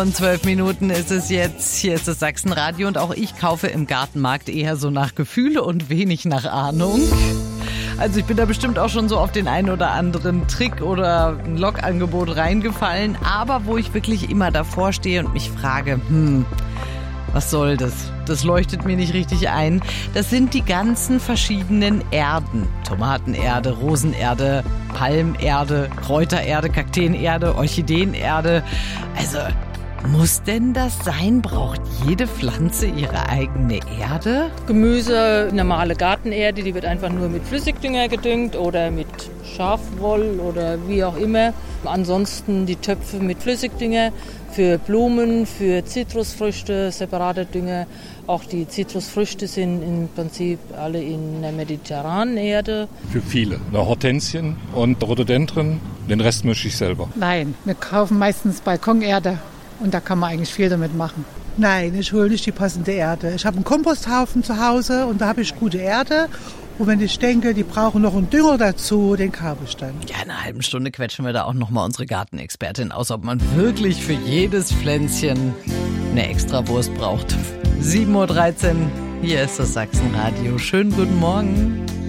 und 12 Minuten ist es jetzt. Hier ist das Sachsenradio und auch ich kaufe im Gartenmarkt eher so nach Gefühle und wenig nach Ahnung. Also ich bin da bestimmt auch schon so auf den einen oder anderen Trick oder ein Logangebot reingefallen. Aber wo ich wirklich immer davor stehe und mich frage, was soll das? Das leuchtet mir nicht richtig ein. Das sind die ganzen verschiedenen Erden. Tomatenerde, Rosenerde, Palmerde, Kräutererde, Kakteenerde, Orchideenerde. Also, muss denn das sein? Braucht jede Pflanze ihre eigene Erde? Gemüse, normale Gartenerde, die wird einfach nur mit Flüssigdünger gedüngt oder mit Schafwoll oder wie auch immer. Ansonsten die Töpfe mit Flüssigdünger. Für Blumen, für Zitrusfrüchte, separate Dünger. Auch die Zitrusfrüchte sind im Prinzip alle in der mediterranen Erde. Für viele. Hortensien und Rhododendren, den Rest mische ich selber. Nein, wir kaufen meistens Balkonerde und da kann man eigentlich viel damit machen. Nein, ich hole nicht die passende Erde. Ich habe einen Komposthaufen zu Hause und da habe ich gute Erde. Und wenn ich denke, die brauchen noch einen Dünger dazu, den kaufe ich dann. Ja, in einer halben Stunde quetschen wir da auch nochmal unsere Gartenexpertin aus, ob man wirklich für jedes Pflänzchen eine Extrawurst braucht. 7.13 Uhr, hier ist das Sachsenradio. Schönen guten Morgen.